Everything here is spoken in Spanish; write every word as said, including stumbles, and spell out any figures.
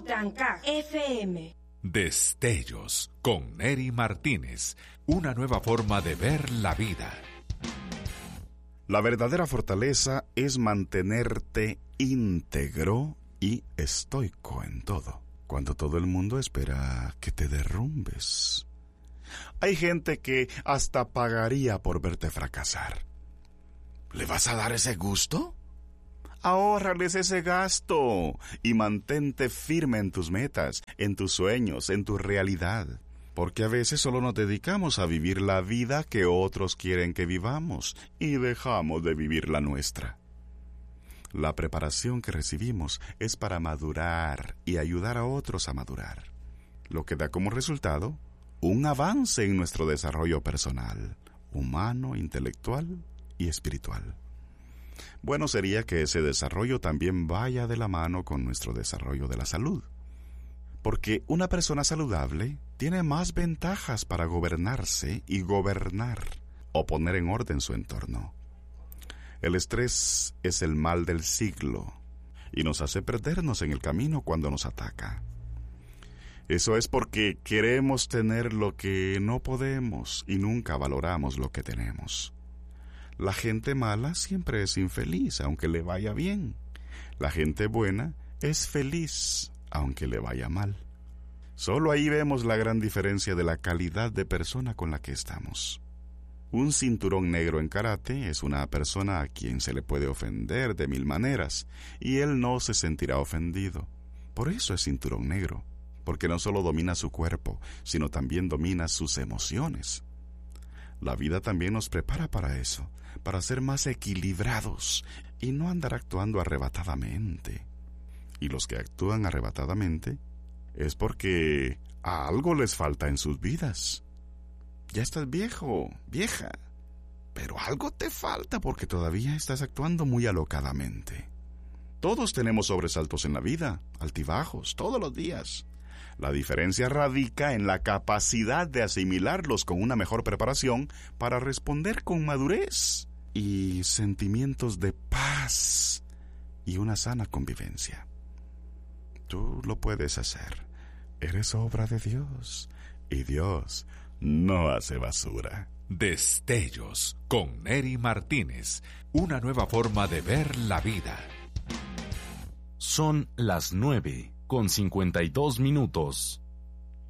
Butancá F M. Destellos con Neri Martínez, una nueva forma de ver la vida. La verdadera fortaleza es mantenerte íntegro y estoico en todo, cuando todo el mundo espera que te derrumbes. Hay gente que hasta pagaría por verte fracasar. ¿Le vas a dar ese gusto? Ahórrales ese gasto y mantente firme en tus metas, en tus sueños, en tu realidad. Porque a veces solo nos dedicamos a vivir la vida que otros quieren que vivamos y dejamos de vivir la nuestra. La preparación que recibimos es para madurar y ayudar a otros a madurar, lo que da como resultado un avance en nuestro desarrollo personal, humano, intelectual y espiritual. Bueno sería que ese desarrollo también vaya de la mano con nuestro desarrollo de la salud, porque una persona saludable tiene más ventajas para gobernarse y gobernar o poner en orden su entorno. El estrés es el mal del siglo y nos hace perdernos en el camino cuando nos ataca. Eso es porque queremos tener lo que no podemos y nunca valoramos lo que tenemos. La gente mala siempre es infeliz, aunque le vaya bien. La gente buena es feliz, aunque le vaya mal. Solo ahí vemos la gran diferencia de la calidad de persona con la que estamos. Un cinturón negro en karate es una persona a quien se le puede ofender de mil maneras, y él no se sentirá ofendido. Por eso es cinturón negro, porque no solo domina su cuerpo, sino también domina sus emociones. La vida también nos prepara para eso, para ser más equilibrados y no andar actuando arrebatadamente. Y los que actúan arrebatadamente es porque a algo les falta en sus vidas. Ya estás viejo, vieja, pero algo te falta porque todavía estás actuando muy alocadamente. Todos tenemos sobresaltos en la vida, altibajos, todos los días. La diferencia radica en la capacidad de asimilarlos con una mejor preparación para responder con madurez y sentimientos de paz y una sana convivencia. Tú lo puedes hacer. Eres obra de Dios y Dios no hace basura. Destellos con Neri Martínez, una nueva forma de ver la vida. Son las nueve con cincuenta y dos minutos.